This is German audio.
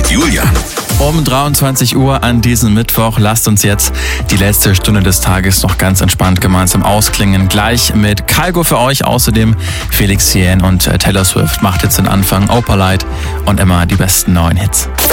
Julian. Um 23 Uhr an diesem Mittwoch. Lasst uns jetzt die letzte Stunde des Tages noch ganz entspannt gemeinsam ausklingen. Gleich mit Kygo für euch, außerdem Felix Jähn und Taylor Swift macht jetzt den Anfang. Opalite und immer die besten neuen Hits.